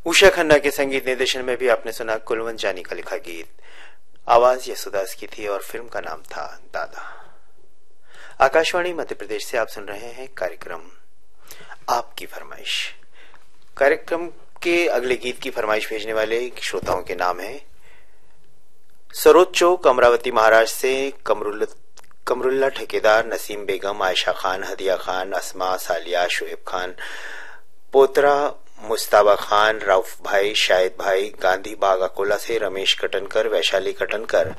उषा खन्ना के संगीत निर्देशन में भी आपने सुना कुलवंत जानी का लिखा गीत। आवाज यशोदास की थी और फिल्म का नाम था दादा। आकाशवाणी मध्य प्रदेश से आप सुन रहे हैं कार्यक्रम आपकी फरमाइश। कार्यक्रम के अगले गीत की फरमाइश भेजने वाले श्रोताओं के नाम है सरोज चौक अमरावती महाराष्ट्र से कमरुल्ला ठेकेदार, नसीम बेगम, आयशा खान, हदिया खान, अस्मा, सालिया, शुएब खान, पोतरा मुस्ताबा खान, राउफ भाई, शाहिद भाई, गांधी बाग अकोला से रमेश कटनकर, वैशाली कटनकर।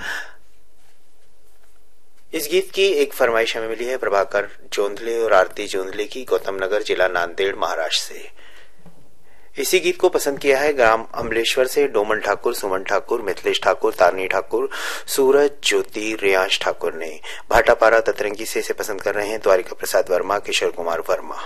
इस गीत की एक फरमाइश हमें मिली है प्रभाकर जोंधले और आरती जोंधले की, गौतम नगर जिला नांदेड़ महाराष्ट्र से। इसी गीत को पसंद किया है ग्राम अमलेश्वर से डोमन ठाकुर, सुमन ठाकुर, मिथिलेश ठाकुर, तारनी ठाकुर, सूरज ज्योति, रियांश ठाकुर ने। भाटापारा ततरंगी से इसे पसंद कर रहे हैं द्वारिका प्रसाद वर्मा, किशोर कुमार वर्मा।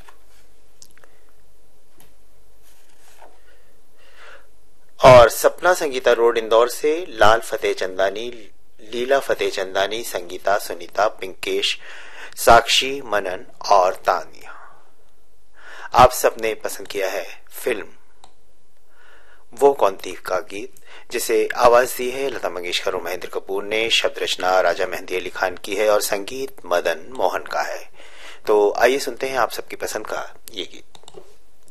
और सपना संगीता रोड इंदौर से लाल फतेह चंदानी, लीला फतेह चंदानी, संगीता, सुनीता, पिंकेश, साक्षी, मनन और तानिया। आप सबने पसंद किया है फिल्म वो कौन थी का गीत, जिसे आवाज दी है लता मंगेशकर और महेंद्र कपूर ने। शब्द रचना राजा मेहंदी अली खान की है और संगीत मदन मोहन का है। तो आइए सुनते हैं आप सबकी पसंद का ये गीत।